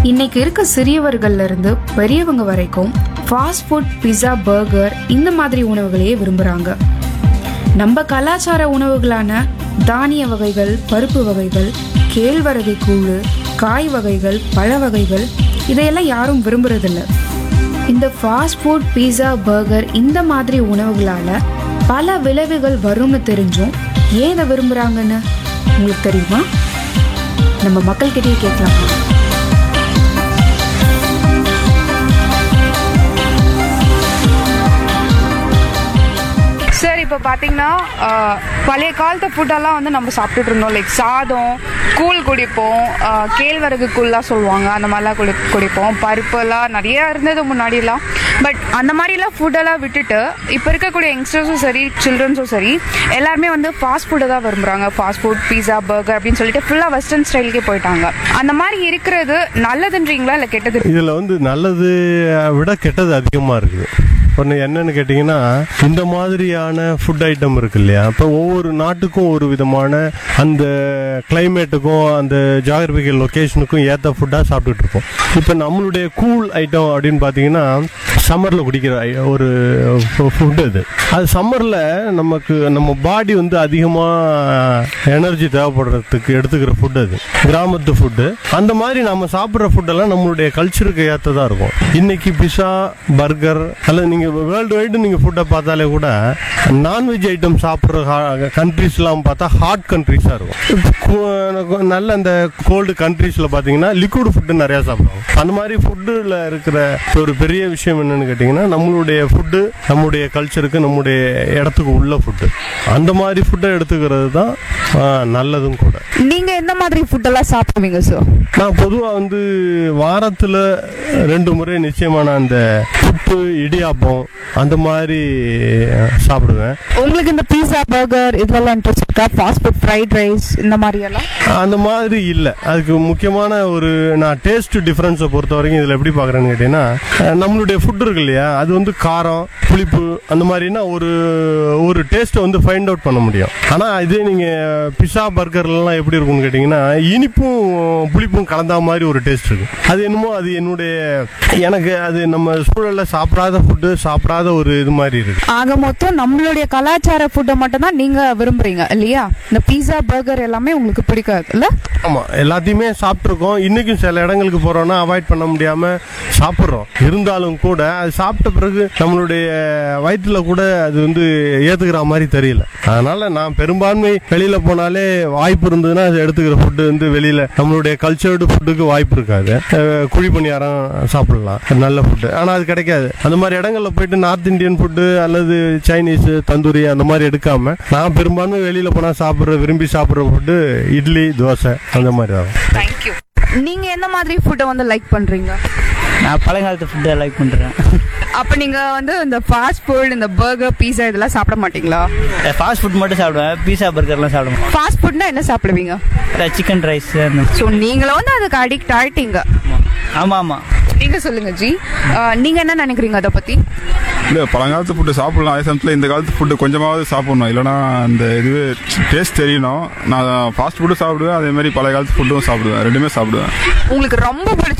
இன்னைக்கு இருக்க சிறியவர்கள்ல இருந்து பெரியவங்க வரைக்கும் ஃபாஸ்ட் ஃபுட், பிஸா, பர்கர் இந்த மாதிரி உணவுகளையே விரும்புறாங்க. நம்ம கலாச்சார உணவுகளான தானிய வகைகள், பருப்பு வகைகள், கேழ்வரகு கூழ், காய் வகைகள், பழ வகைகள் இதையெல்லாம் யாரும் விரும்புறதில்ல. இந்த ஃபாஸ்ட் ஃபுட், பீஸா, பர்கர் இந்த மாதிரி உணவுகளால பல விளைவுகள் வரும்னு தெரிஞ்சும் ஏன் இதை விரும்புறாங்கன்னு உங்களுக்கு தெரியுமா? நம்ம மக்கள்கிட்டயே கேட்கலாம். சார், இப்போ பார்த்தீங்கன்னா பழைய காலத்து ஃபுட்டெல்லாம் வந்து நம்ம சாப்பிட்டுட்டு இருந்தோம். லைக் சாதம், கூழ் குடிப்போம், கேழ்வரகு கூழ்லாம் சொல்லுவாங்க, அந்த மாதிரிலாம் குடிப்போம். பருப்பெல்லாம் நிறைய இருந்தது முன்னாடிலாம். பட் அந்த மாதிரிலாம் ஃபுட்டெல்லாம் விட்டுட்டு இப்போ இருக்கக்கூடிய யங்ஸ்டர்ஸும் சரி, சில்ட்ரன்ஸும் சரி, எல்லாருமே வந்து ஃபாஸ்ட் ஃபுட்டை தான் விரும்புகிறாங்க. ஃபாஸ்ட் ஃபுட், பீஸா, பர்கர் அப்படின்னு சொல்லிட்டு ஃபுல்லாக வெஸ்டர்ன் ஸ்டைலுக்கே போயிட்டாங்க. அந்த மாதிரி இருக்கிறது நல்லதுன்றீங்களா இல்லை கெட்டது? இதில் வந்து நல்லது விட கெட்டது அதிகமாக இருக்குது. ஒன்று என்னன்னு கேட்டிங்கன்னா, இந்த மாதிரியான ஃபுட் ஐட்டம் இருக்கு இல்லையா, இப்போ ஒவ்வொரு நாட்டுக்கும் ஒரு விதமான அந்த கிளைமேட்டுக்கும் அந்த ஜியாகிரபிக்கல் லொக்கேஷனுக்கும் ஏற்ற ஃபுட்டாக சாப்பிட்டுட்டு இருப்போம். இப்போ நம்மளுடைய கூல் ஐட்டம் அப்படின்னு பார்த்தீங்கன்னா சம்மரில் குடிக்கிற ஒரு ஃபுட் அது சம்மரில் நம்ம பாடி வந்து அதிகமாக எனர்ஜி தேவைப்படுறதுக்கு எடுத்துக்கிற ஃபுட் அது கிராமத்து ஃபுட்டு. அந்த மாதிரி நம்ம சாப்பிட்ற ஃபுட்டெல்லாம் நம்மளுடைய கல்ச்சருக்கு ஏற்றதாக இருக்கும். இன்னைக்கு பிஸா, பர்கர் அல்லது நீங்கள் வேர்ல்டு வைடு நீங்கள் ஃபுட்டை பார்த்தாலே கூட நான்வெஜ் ஐட்டம் சாப்பிட்ற கண்ட்ரீஸ்லாம் பார்த்தா ஹாட் கண்ட்ரீஸாக இருக்கும். நல்ல அந்த கோல்டு கண்ட்ரீஸில் பார்த்தீங்கன்னா லிக்விட் ஃபுட்டு நிறையா சாப்பிடுவாங்க. அந்த மாதிரி ஃபுட்டில் இருக்கிற ஒரு பெரிய விஷயம் என்னன்னு கேட்டிங்கன்னா, நம்மளுடைய ஃபுட்டு நம்முடைய கல்ச்சருக்கு, நம்முடைய இடத்துக்கு உள்ள ஃபுட்டு, அந்த மாதிரி ஃபுட்டை எடுத்துக்கிறது தான் நல்லதும் கூட. நீங்கள் எந்த மாதிரி ஃபுட்டெல்லாம் சாப்பிடுவீங்க சார்? நான் பொதுவாக வந்து வாரத்தில் 2 முறை நிச்சயமான அந்த புட்டு, இடியாப்பம் அந்த மாதிரி சாப்பிடுவேன். உங்களுக்கு இந்த பீஸா, பர்கர் இதெல்லாம் இன்ட்ரெஸ்ட் இருக்கா? ஃபாஸ்ட் ஃபுட், ஃப்ரைட் ரைஸ் இந்த மாதிரி எல்லாம்? அந்த மாதிரி இல்லை. அதுக்கு முக்கியமான ஒரு நான் டேஸ்ட் டிஃப்ரென்ஸை பொறுத்த வரைக்கும் இதில் எப்படி பார்க்குறேன்னு கேட்டிங்கன்னா, நம்மளுடைய ஃபுட் இருக்கு இல்லையா, அது வந்து காரம், புளிப்பு அந்த மாதிரினா ஒரு டேஸ்ட்டை வந்து ஃபைண்ட் அவுட் பண்ண முடியும். ஆனால் இதே நீங்கள் பிஸா, பர்கர்லாம் எப்படி இருக்கும்னு கேட்டிங்கன்னா, இனிப்பும் புளிப்பும் கலந்த மாதிரி ஒரு டேஸ்ட் இருக்கு. அது என்னமோ அது எனக்கு அது நம்ம சூழலில் சாப்பிடாத ஃபுட்டு, சாப்பிடாத ஒரு இது மாதிரி இருக்கு. ஆக மொத்தம் நம்மளுடைய கலாச்சார ஃபுட்டை மட்டும் தான் நீங்க விரும்புறீங்க இல்லையா? இந்த பீஸா, பர்கர் எல்லாமே உங்களுக்கு பிடிக்காது இல்ல? ஆமா, எல்லாத்தையுமே சாப்பிட்ருக்கோம். இன்னைக்கும் சில இடங்களுக்கு போறோம்னா அவாய்ட் பண்ண முடியாம சாப்பிட்றோம். இருந்தாலும் கூட அது சாப்பிட்ட பிறகு நம்மளுடைய வயிற்றுல கூட அது வந்து ஏத்துக்கிற மாதிரி தெரியல. அதனால நான் பெரும்பான்மை வெளியில போனாலே வாய்ப்பு இருந்ததுன்னா அது எடுத்துக்கிற ஃபுட்டு வந்து வெளியில நம்மளுடைய கல்ச்சர்டு ஃபுட்டுக்கு வாய்ப்பு இருக்காது. குழி பணியாரம் சாப்பிடலாம், நல்ல ஃபுட்டு, ஆனா அது கிடைக்காது. அந்த மாதிரி இடங்கள்ல போயிட்டு நார்த் இந்தியன் ஃபுட்டு அல்லது சைனீஸ், தந்தூரி அந்த மாதிரி எடுக்காம நான் பெரும்பான்மை வெளியில போனா விரும்பி சாப்பிட்ற ஃபுட்டு இட்லி, தோசை அந்த மாதிரி தான். தேங்க்யூ. நீங்க எந்த மாதிரி ஃபுட்டை வந்து லைக் பண்றீங்க? நான் பழங்காலத்து ஃபுட்டை லைக் பண்ணுறேன். அப்போ நீங்கள் வந்து இந்த ஃபாஸ்ட் ஃபுட், இந்த பர்கர், பீஸா இதெல்லாம் சாப்பிட மாட்டீங்களா? ஃபாஸ்ட் ஃபுட் மட்டும் சாப்பிடுவேன், பீஸா, பர்கர்லாம் சாப்பிடுவேன். ஃபாஸ்ட் ஃபுட்னா என்ன சாப்பிடுவீங்க? Chicken rice. ஸோ நீங்களும் வந்து அதுக்கு அடிக்ட் ஆகிட்டீங்க. ஆமாம் ஆமாம். நீங்கள் சொல்லுங்கள் ஜி, நீங்கள் என்ன நினைக்கிறீங்க அதை பற்றி? இல்லை, பழங்காலத்து ஃபுட்டு சாப்பிடலாம். அதே சமயத்தில் இந்த காலத்து ஃபுட்டு கொஞ்சமாவது சாப்பிடணும். இல்லைனா அந்த இதுவே டேஸ்ட் தெரியணும். நான் ஃபாஸ்ட் ஃபுட்டும் சாப்பிடுவேன், அதே மாதிரி பழைய காலத்து ஃபுட்டும் சாப்பிடுவேன். ரெண்டுமே சாப்பிடுவேன். உங்களுக்கு ரொம்ப பிடிச்ச